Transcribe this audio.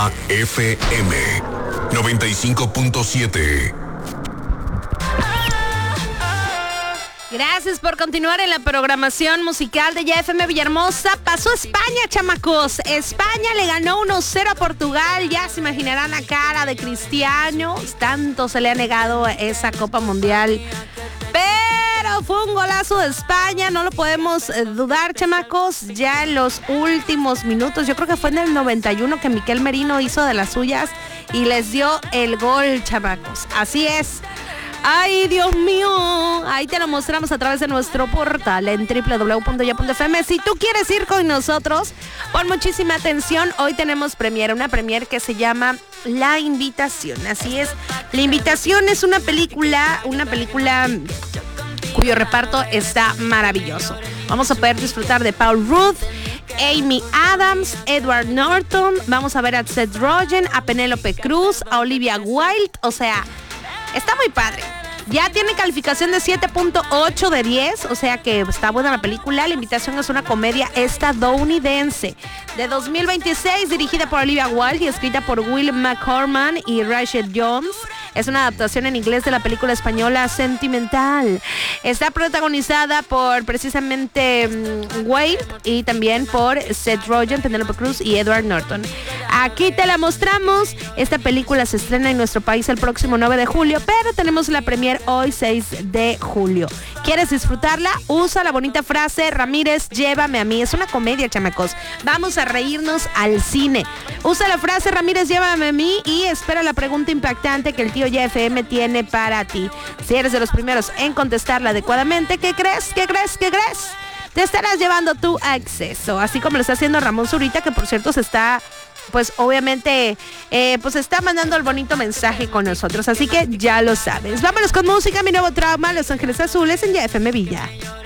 Ya FM 95.7. Gracias por continuar en la programación musical de Ya FM Villahermosa. Pasó España, chamacos. España le ganó 1-0 a Portugal. Ya se imaginarán la cara de Cristiano. Tanto se le ha negado esa Copa Mundial. Pero fue un golazo de España, no lo podemos dudar, chamacos. Ya en los últimos minutos, yo creo que fue en el 91 que Miquel Merino hizo de las suyas y les dio el gol, chamacos. Así es. Ay, Dios mío, ahí te lo mostramos a través de nuestro portal en www.ya.fm. Si tú quieres ir con nosotros, pon muchísima atención. Hoy tenemos una premier que se llama La Invitación. Así es, La Invitación es una película cuyo reparto está maravilloso. Vamos a poder disfrutar de Paul Rudd, Amy Adams, Edward Norton. Vamos a ver a Seth Rogen, a Penélope Cruz, a Olivia Wilde. O sea, está muy padre. Ya tiene calificación de 7.8 de 10, o sea que está buena la película. La Invitación es una comedia estadounidense de 2026, dirigida por Olivia Wilde y escrita por Will McCorman y Rashid Jones. Es una adaptación en inglés de la película española Sentimental. Está protagonizada por precisamente Wade y también por Seth Rogen, Penélope Cruz y Edward Norton. Aquí te la mostramos. Esta película se estrena en nuestro país el próximo 9 de julio, pero tenemos la premier hoy 6 de julio. ¿Quieres disfrutarla? Usa la bonita frase Ramírez, llévame a mí. Es una comedia, chamacos. Vamos a reírnos al cine. Usa la frase Ramírez, llévame a mí y espera la pregunta impactante que el tío Ya FM tiene para ti. Si eres de los primeros en contestarla adecuadamente, ¿qué crees? Te estarás llevando tu acceso, así como lo está haciendo Ramón Zurita, que por cierto se está, pues obviamente, pues está mandando el bonito mensaje con nosotros, así que ya lo sabes. Vámonos con música, mi nuevo trauma, Los Ángeles Azules en Ya FM Villa.